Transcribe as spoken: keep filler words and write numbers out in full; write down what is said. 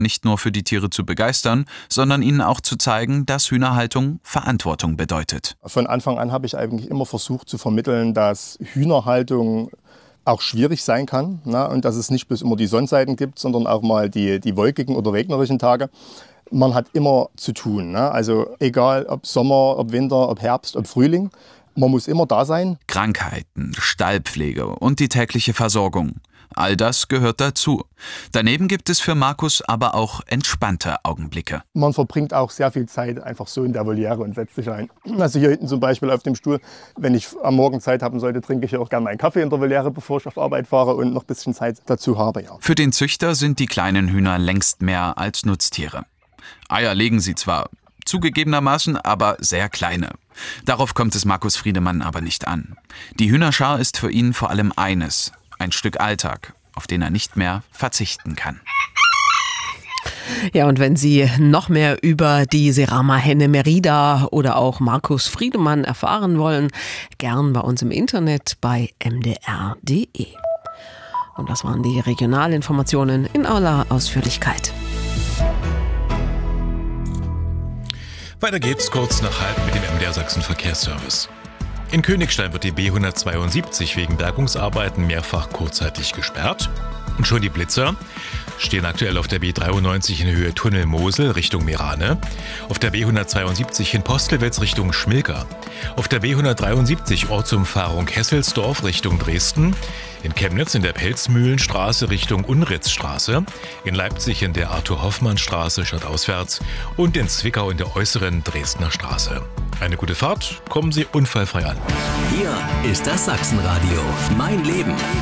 Nicht nur für die Tiere zu begeistern, sondern ihnen auch zu zeigen, dass Hühnerhaltung Verantwortung bedeutet. Von Anfang an habe ich eigentlich immer versucht zu vermitteln, dass Hühnerhaltung auch schwierig sein kann, ne? Und dass es nicht bloß immer die Sonnenseiten gibt, sondern auch mal die, die wolkigen oder regnerischen Tage. Man hat immer zu tun, ne? Also egal ob Sommer, ob Winter, ob Herbst, ob Frühling. Man muss immer da sein. Krankheiten, Stallpflege und die tägliche Versorgung. All das gehört dazu. Daneben gibt es für Markus aber auch entspannte Augenblicke. Man verbringt auch sehr viel Zeit einfach so in der Voliere und setzt sich ein. Also hier hinten zum Beispiel auf dem Stuhl, wenn ich am Morgen Zeit haben sollte, trinke ich ja auch gerne meinen Kaffee in der Voliere, bevor ich auf Arbeit fahre und noch ein bisschen Zeit dazu habe. Ja. Für den Züchter sind die kleinen Hühner längst mehr als Nutztiere. Eier legen sie zwar, zugegebenermaßen aber sehr kleine. Darauf kommt es Markus Friedemann aber nicht an. Die Hühnerschar ist für ihn vor allem eines: ein Stück Alltag, auf den er nicht mehr verzichten kann. Ja, und wenn Sie noch mehr über die Serama-Henne Merida oder auch Markus Friedemann erfahren wollen, gern bei uns im Internet bei m d r punkt d e. Und das waren die Regionalinformationen in aller Ausführlichkeit. Weiter geht's kurz nach halb mit dem M D R Sachsen Verkehrsservice. In Königstein wird die B hundertzweiundsiebzig wegen Bergungsarbeiten mehrfach kurzzeitig gesperrt. Und schon die Blitzer stehen aktuell auf der B dreiundneunzig in Höhe Tunnel Mosel Richtung Meerane, auf der B hundertzweiundsiebzig in Postelwitz Richtung Schmilka, auf der B hundertdreiundsiebzig Ortsumfahrung Hesselsdorf Richtung Dresden, in Chemnitz in der Pelzmühlenstraße Richtung Unritzstraße, in Leipzig in der Arthur-Hoffmann-Straße stadtauswärts und in Zwickau in der äußeren Dresdner Straße. Eine gute Fahrt, kommen Sie unfallfrei an. Hier ist das Sachsenradio. Mein Leben.